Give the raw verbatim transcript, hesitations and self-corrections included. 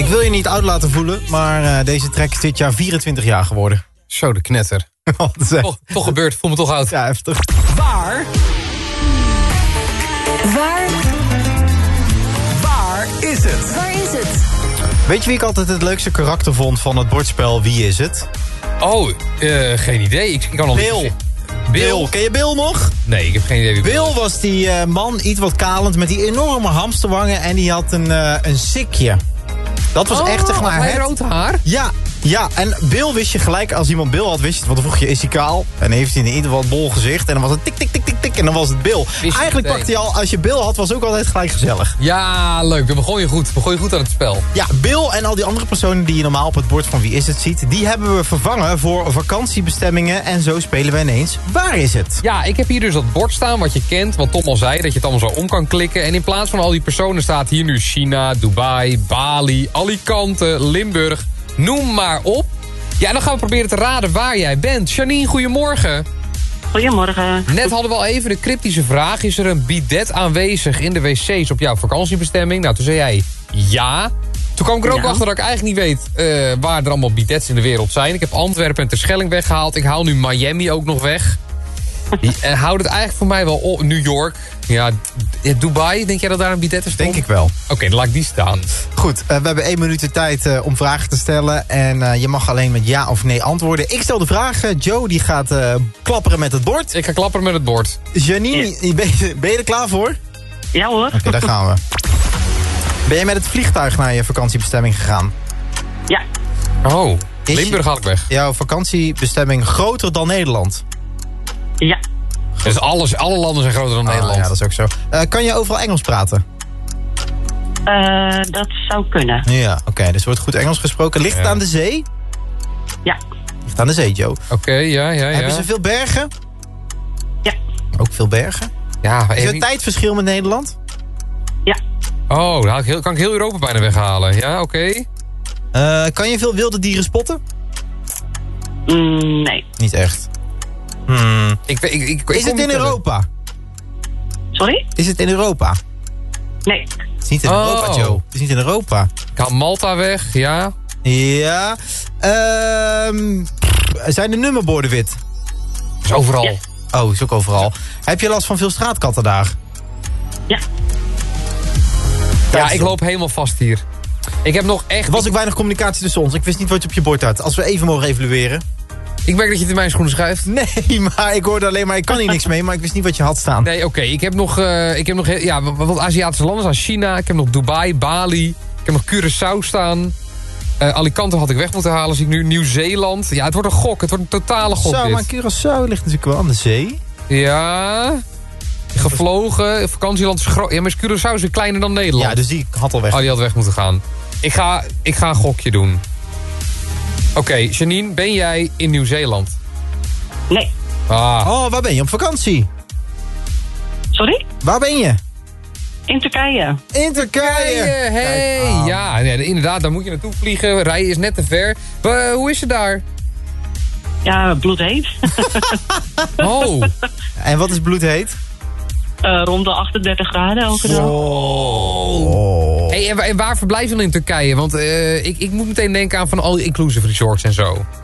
Ik wil je niet oud laten voelen, maar uh, deze track is dit jaar vierentwintig jaar geworden. Zo, de knetter. toch, toch gebeurd, voel me toch oud. Ja, heftig. Waar? Waar? Waar is het? Waar is het? Weet je wie ik altijd het leukste karakter vond van het bordspel Wie is het? Oh, uh, geen idee. Ik, ik kan al Bill. niet... Bill. Bill. Ken je Bill nog? Nee, ik heb geen idee wie Bill Bill was die uh, man, iets wat kalend, met die enorme hamsterwangen en die had een, uh, een sikje. Dat was oh, echt, zeg maar, hij het... rood haar? Ja, ja, en Bill wist je gelijk, als iemand Bill had, wist je het. Want dan vroeg je, is hij kaal? En dan heeft hij in ieder geval een bol gezicht. En dan was het tik, tik, tik, tik, tik. En dan was het Bill. Eigenlijk pakte hij al, als je Bill had, was het ook altijd gelijk gezellig. Ja, leuk. Dan begon je goed. Begon je goed aan het spel. Ja, Bill en al die andere personen die je normaal op het bord van Wie is het ziet, die hebben we vervangen voor vakantiebestemmingen. En zo spelen we ineens Waar is het? Ja, ik heb hier dus dat bord staan wat je kent. Wat Tom al zei, dat je het allemaal zo om kan klikken. En in plaats van al die personen staat hier nu China, Dubai, Bali, Alicante, Limburg. Noem maar op. Ja, dan gaan we proberen te raden waar jij bent. Janine, goedemorgen. Goedemorgen. Net hadden we al even de cryptische vraag. Is er een bidet aanwezig in de wc's op jouw vakantiebestemming? Nou, toen zei jij ja. Toen kwam ik er ook Ja. achter dat ik eigenlijk niet weet uh, waar er allemaal bidets in de wereld zijn. Ik heb Antwerpen en Terschelling weggehaald. Ik haal nu Miami ook nog weg. En houdt het eigenlijk voor mij wel op. New York. Ja, Dubai. Denk jij dat daar een bidet is? Denk ik wel. Oké, okay, dan laat ik die staan. Goed, uh, we hebben één minuut de tijd uh, om vragen te stellen. En uh, je mag alleen met ja of nee antwoorden. Ik stel de vragen. Joe die gaat uh, klapperen met het bord. Ik ga klapperen met het bord. Janine, Ja. ben, je, ben je er klaar voor? Ja hoor. Oké, okay, daar gaan we. Ben je met het vliegtuig naar je vakantiebestemming gegaan? Ja. Oh, Is Limburg je- haal ik weg. Jouw vakantiebestemming groter dan Nederland? Ja. Dus alles, alle landen zijn groter dan Ah, Nederland. ja, dat is ook zo. Uh, kan je overal Engels praten? Uh, dat zou kunnen. Ja, oké. Okay, dus er wordt goed Engels gesproken. Ligt het Ja. aan de zee? Ja. Ligt het aan de zee, Joe. Oké, okay, ja, ja, ja. Hebben ze veel bergen? Ja. Ook veel bergen? Ja, Is er even- een tijdverschil met Nederland? Ja. Oh, dan haal ik heel, kan ik heel Europa bijna weghalen. Ja, oké. Okay. Uh, kan je veel wilde dieren spotten? Mm, nee. Niet echt. Hmm. Ik, ik, ik, ik Is kom het in niet Europa? Sorry? Is het in Europa? Nee. Het is niet in Oh. Europa, Joe. Het is niet in Europa. Ik haal Malta weg, ja. Ja. Ehm, zijn de nummerborden wit? Dat is overal. Ja. Oh, is ook overal. Heb je last van veel straatkatten daar? Ja. Ja, ik loop helemaal vast hier. Ik heb nog echt... Er was ook weinig communicatie tussen ons. Ik wist niet wat je op je bord had. Als we even mogen evalueren. Ik merk dat je het in mijn schoenen schuift. Nee, maar ik hoorde alleen maar... Ik kan hier niks mee, maar ik wist niet wat je had staan. Nee, oké. Okay. Ik heb nog, uh, ik heb nog ja, wat, wat Aziatische landen staan. China, ik heb nog Dubai, Bali. Ik heb nog Curaçao staan. Uh, Alicante had ik weg moeten halen, zie ik nu. Nieuw-Zeeland. Ja, het wordt een gok. Het wordt een totale gok Zo, dit. maar Curaçao ligt natuurlijk wel aan de zee. Ja... Gevlogen, vakantieland is groot. Ja, maar Curaçao is weer kleiner dan Nederland. Ja, dus die had al weg. Oh, die had weg moeten gaan. Ik ga, ik ga een gokje doen. Oké, okay, Janine, ben jij in Nieuw-Zeeland? Nee. Ah. Oh, waar ben je? Op vakantie? Sorry? Waar ben je? In Turkije. In Turkije. Hey, hey. Kijk aan. Ja, nee, inderdaad, daar moet je naartoe vliegen. Rijden is net te ver. Uh, hoe is het daar? Ja, bloedheet. Oh. En wat is bloedheet? Uh, rond de achtendertig graden elke dag. Oh. Hey, en, waar, en waar verblijf je dan in Turkije? Want uh, ik, ik moet meteen denken aan van all inclusive resorts en zo.